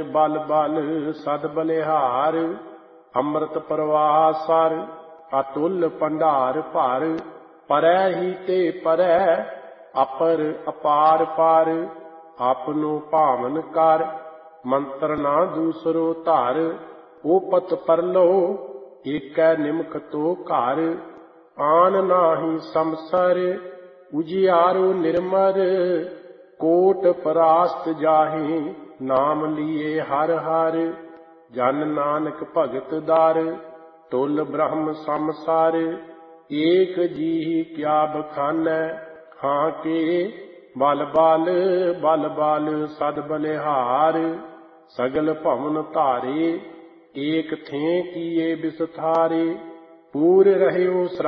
ਬਲ ਬਲ ਸਦ ਬਲਿਹਾਰ। ਅੰਮ੍ਰਿਤ ਪ੍ਰਵਾਹ ਸਰ ਅਤੁਲ ਭੰਡਾਰ ਭਰ। ਪਰੈ ਹੀ ਤੇ ਪਰੈ ਅਪਰ ਅਪਾਰ ਪਾਰ। ਆਪਨੋ ਭਾਵਨ ਕਰ ਮੰਤਰ ਨਾ ਦੂਸਰੋ ਧਰ। ਓਪਤ ਪਰਲੋ ਏਕੈ ਨਿਮਖ ਤੋ ਘਰ। ਆਨ ਨਾਹੀ ਸੰਸਰ ਉਜਿਆਰੋ ਨਿਰਮਰ। ਕੋਟ ਪਰਾਸਤ ਜਾਹੇ ਨਾਮ ਲੀਏ ਹਰ ਹਰ। ਜਨ ਨਾਨਕ ਭਗਤ ਦਰ ਤੁਲ ਬ੍ਰਹਮ ਸੰਸਾਰ। ਏਕ ਜੀਹੀ ਕਿਆ ਬਖਾਨੈ ਹਾਂ ਕੇ ਬਲ ਬਲ ਬਲ ਬਲ ਸਦ ਬਲਿਹਾਰ। ਸਗਲ ਭਵਨ ਧਾਰੇ ਏਕ ਥें ਕੀਏ ਬਿਸਥਾਰੇ। ਪੂਰ ਰਹਿਓ